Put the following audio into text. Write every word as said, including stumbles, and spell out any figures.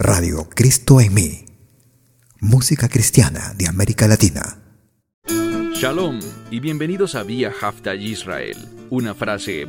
Radio Cristo en mí. Música cristiana de América Latina. Shalom y bienvenidos a Vía Haftaj Israel, una frase